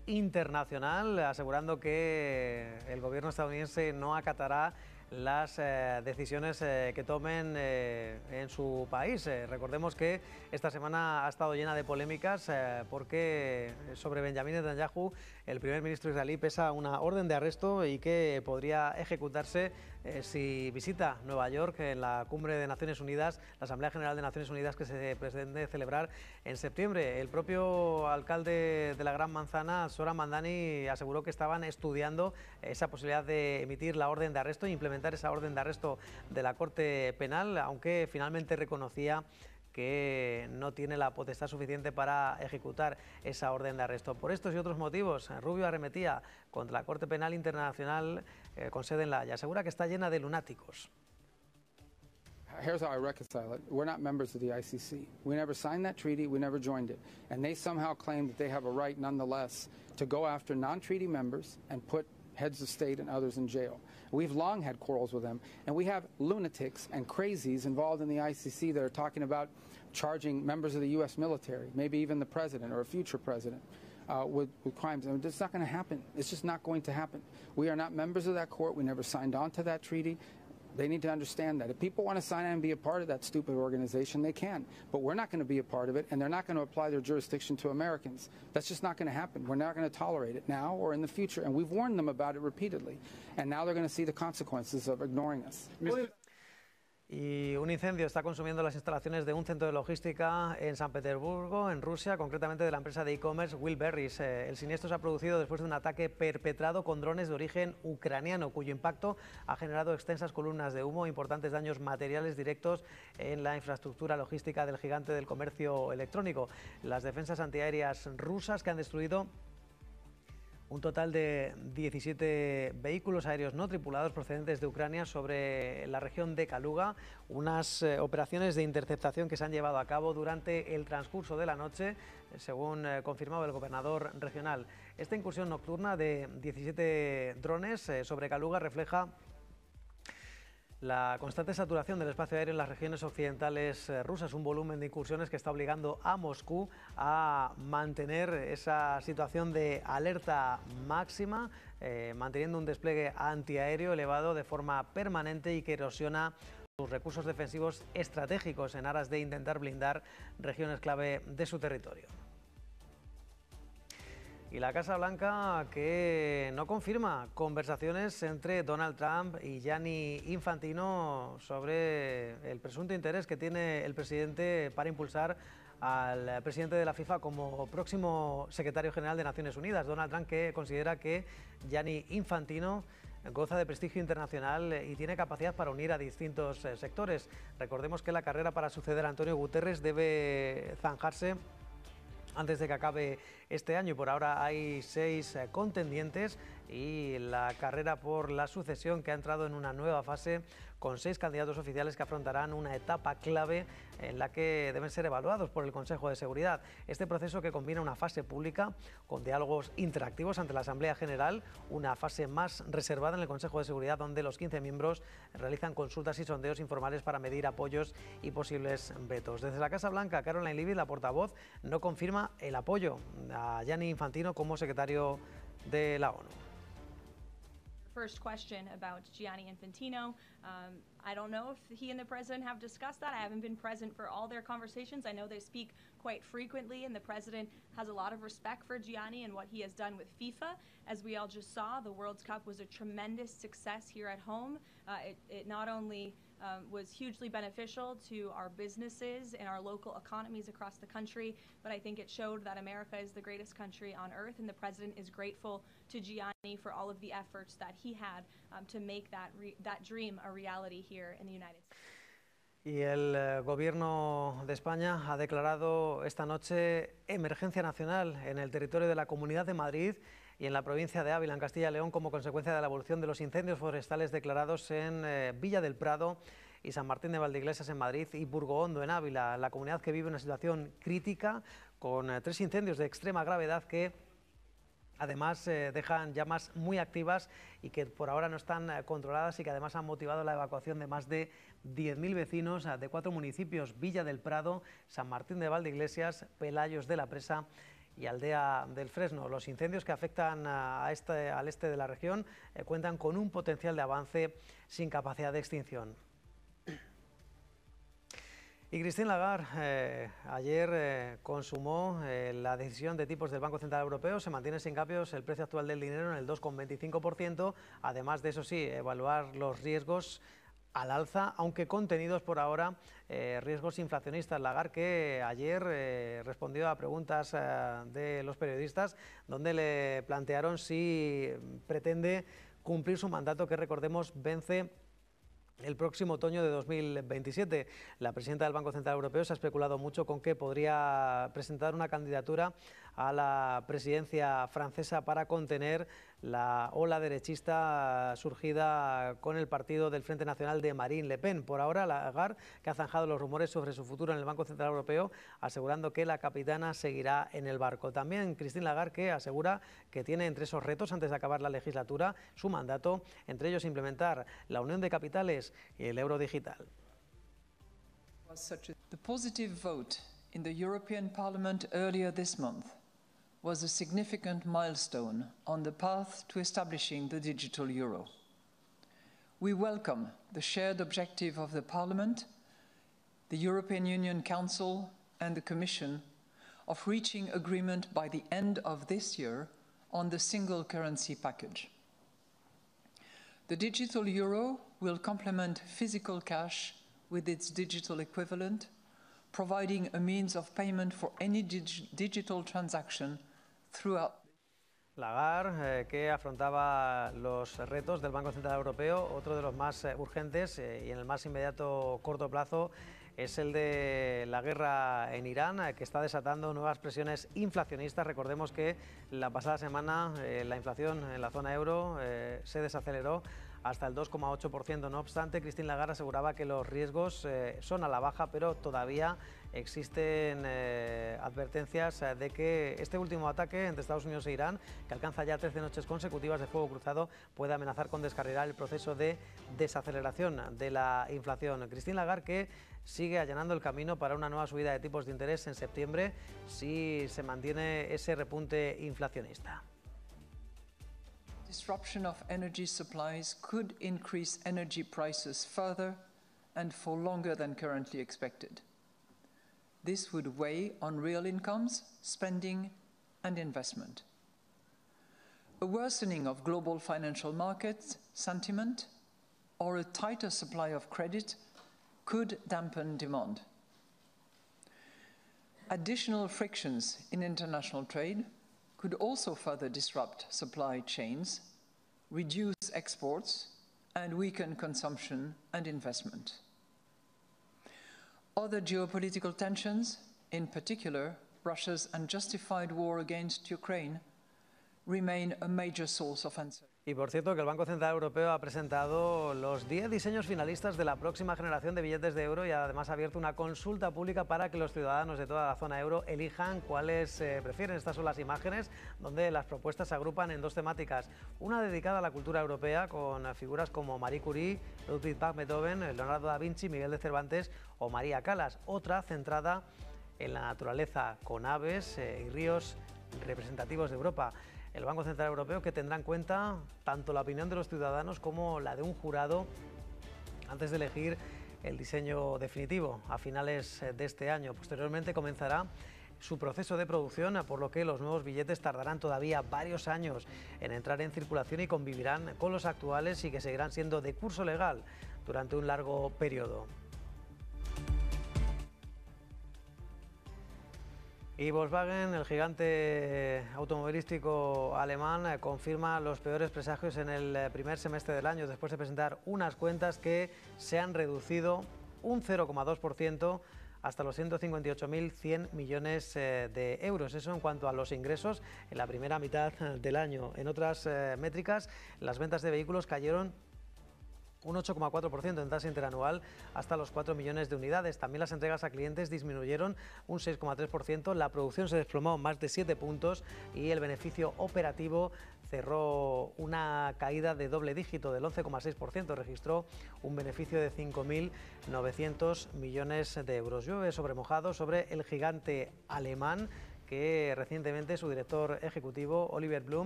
internacional, asegurando que el gobierno estadounidense no acatará las decisiones que tomen en su país. Recordemos que esta semana ha estado llena de polémicas porque sobre Benjamín Netanyahu, el primer ministro israelí, pesa una orden de arresto y que podría ejecutarse si visita Nueva York en la cumbre de Naciones Unidas, la Asamblea General de Naciones Unidas que se pretende celebrar en septiembre. El propio alcalde de la Gran Manzana, Zohran Mamdani, aseguró que estaban estudiando esa posibilidad de emitir la orden de arresto e implementar esa orden de arresto de la Corte Penal, aunque finalmente reconocía que no tiene la potestad suficiente para ejecutar esa orden de arresto. Por estos y otros motivos, Rubio arremetía contra la Corte Penal Internacional con sede en La Haya. Asegura que está llena de lunáticos. Here's how I reconcile it. We're not members of the ICC. We never signed that treaty. We never joined it. And they somehow claim that they have a right, nonetheless, to go after non-treaty members and put heads of state and others in jail. We've long had quarrels with them, and we have lunatics and crazies involved in the ICC that are talking about charging members of the U.S. military, maybe even the president or a future president, with crimes. I mean, it's not going to happen. It's just not going to happen. We are not members of that court. We never signed on to that treaty. They need to understand that. If people want to sign on and be a part of that stupid organization, they can. But we're not going to be a part of it, and they're not going to apply their jurisdiction to Americans. That's just not going to happen. We're not going to tolerate it now or in the future. And we've warned them about it repeatedly. And now they're going to see the consequences of ignoring us. Y un incendio está consumiendo las instalaciones de un centro de logística en San Petersburgo, en Rusia, concretamente de la empresa de e-commerce Wheelberries. El siniestro se ha producido después de un ataque perpetrado con drones de origen ucraniano, cuyo impacto ha generado extensas columnas de humo e importantes daños materiales directos en la infraestructura logística del gigante del comercio electrónico. Las defensas antiaéreas rusas, que han destruido un total de 17 vehículos aéreos no tripulados procedentes de Ucrania sobre la región de Kaluga, unas operaciones de interceptación que se han llevado a cabo durante el transcurso de la noche, según confirmaba el gobernador regional. Esta incursión nocturna de 17 drones sobre Kaluga refleja la constante saturación del espacio aéreo en las regiones occidentales rusas, un volumen de incursiones que está obligando a Moscú a mantener esa situación de alerta máxima, manteniendo un despliegue antiaéreo elevado de forma permanente y que erosiona sus recursos defensivos estratégicos en aras de intentar blindar regiones clave de su territorio. Y la Casa Blanca, que no confirma conversaciones entre Donald Trump y Gianni Infantino sobre el presunto interés que tiene el presidente para impulsar al presidente de la FIFA como próximo secretario general de Naciones Unidas. Donald Trump, que considera que Gianni Infantino goza de prestigio internacional y tiene capacidad para unir a distintos sectores. Recordemos que la carrera para suceder a Antonio Guterres debe zanjarse antes de que acabe este año, y por ahora hay 6 contendientes, y la carrera por la sucesión que ha entrado en una nueva fase con 6 candidatos oficiales que afrontarán una etapa clave en la que deben ser evaluados por el Consejo de Seguridad. Este proceso, que combina una fase pública con diálogos interactivos ante la Asamblea General, una fase más reservada en el Consejo de Seguridad, donde los 15 miembros realizan consultas y sondeos informales para medir apoyos y posibles vetos. Desde la Casa Blanca, Caroline Leavitt, la portavoz, no confirma el apoyo a Gianni Infantino como secretario de la ONU. First question about Gianni Infantino. I don't know if he and the president have discussed that. I haven't been present for all their conversations. I know they speak quite frequently, and the president has a lot of respect for Gianni and what he has done with FIFA. As we all just saw, the World Cup was a tremendous success here at home. It not only was hugely beneficial to our businesses and our local economies across the country, but I think it showed that America is the greatest country on earth, and the president is grateful to Gianni for all of the efforts that he had to make that dream a reality here in the United States. Y el Gobierno de España ha declarado esta noche emergencia nacional en el territorio de la Comunidad de Madrid y en la provincia de Ávila, en Castilla y León, como consecuencia de la evolución de los incendios forestales declarados en Villa del Prado y San Martín de Valdeiglesias en Madrid y Burgohondo en Ávila, la comunidad que vive una situación crítica con 3 incendios de extrema gravedad que además dejan llamas muy activas y que por ahora no están controladas, y que además han motivado la evacuación de más de 10.000 vecinos de 4 municipios: Villa del Prado, San Martín de Valdeiglesias, Pelayos de la Presa y Aldea del Fresno. Los incendios que afectan al este de la región cuentan con un potencial de avance sin capacidad de extinción. Y Christine Lagarde ayer consumó la decisión de tipos del Banco Central Europeo. Se mantiene sin cambios el precio actual del dinero en el 2,25%. Además de eso sí, evaluar los riesgos al alza, aunque contenidos por ahora, riesgos inflacionistas. Lagarde, que ayer respondió a preguntas de los periodistas, donde le plantearon si pretende cumplir su mandato, que recordemos vence el próximo otoño de 2027. La presidenta del Banco Central Europeo se ha especulado mucho con que podría presentar una candidatura a la presidencia francesa para contener la ola derechista surgida con el partido del Frente Nacional de Marine Le Pen. Por ahora, Lagarde, que ha zanjado los rumores sobre su futuro en el Banco Central Europeo, asegurando que la capitana seguirá en el barco. También Christine Lagarde, que asegura que tiene entre esos retos, antes de acabar la legislatura, su mandato, entre ellos implementar la unión de capitales y el euro digital. The positive vote in the European Parliament earlier this month was a significant milestone on the path to establishing the digital euro. We welcome the shared objective of the Parliament, the European Union Council and the Commission of reaching agreement by the end of this year on the single currency package. The digital euro will complement physical cash with its digital equivalent, providing a means of payment for any digital transaction throughout. Lagarde, que afrontaba los retos del Banco Central Europeo, otro de los más urgentes y en el más inmediato corto plazo es el de la guerra en Irán, que está desatando nuevas presiones inflacionistas. Recordemos que la pasada semana la inflación en la zona euro se desaceleró hasta el 2,8%. No obstante, Christine Lagarde aseguraba que los riesgos son a la baja, pero todavía existen advertencias de que este último ataque entre Estados Unidos e Irán, que alcanza ya 13 noches consecutivas de fuego cruzado, puede amenazar con descarrilar el proceso de desaceleración de la inflación. Christine Lagarde, que sigue allanando el camino para una nueva subida de tipos de interés en septiembre si se mantiene ese repunte inflacionista. Disruption of energy supplies could increase energy prices further and for longer than currently expected. This would weigh on real incomes, spending and investment. A worsening of global financial markets sentiment or a tighter supply of credit could dampen demand. Additional frictions in international trade could also further disrupt supply chains, reduce exports, and weaken consumption and investment. Other geopolitical tensions, in particular Russia's unjustified war against Ukraine, remain a major source of uncertainty. Y por cierto, que el Banco Central Europeo ha presentado los 10 diseños finalistas de la próxima generación de billetes de euro y además ha abierto una consulta pública para que los ciudadanos de toda la zona euro elijan cuáles prefieren. Estas son las imágenes donde las propuestas se agrupan en dos temáticas. Una dedicada a la cultura europea con figuras como Marie Curie, Ludwig van Beethoven, Leonardo da Vinci, Miguel de Cervantes o María Callas. Otra centrada en la naturaleza con aves y ríos representativos de Europa. El Banco Central Europeo, que tendrá en cuenta tanto la opinión de los ciudadanos como la de un jurado antes de elegir el diseño definitivo a finales de este año. Posteriormente comenzará su proceso de producción, por lo que los nuevos billetes tardarán todavía varios años en entrar en circulación y convivirán con los actuales y que seguirán siendo de curso legal durante un largo periodo. Y Volkswagen, el gigante automovilístico alemán, confirma los peores presagios en el primer semestre del año, después de presentar unas cuentas que se han reducido un 0,2% hasta los 158.100 millones de euros. Eso en cuanto a los ingresos en la primera mitad del año. En otras métricas, las ventas de vehículos cayeron un 8,4% en tasa interanual hasta los 4 millones de unidades. También las entregas a clientes disminuyeron un 6,3%, la producción se desplomó más de 7 puntos y el beneficio operativo cerró una caída de doble dígito del 11,6%, registró un beneficio de 5.900 millones de euros. Llueve sobre mojado sobre el gigante alemán, que recientemente su director ejecutivo, Oliver Bloom,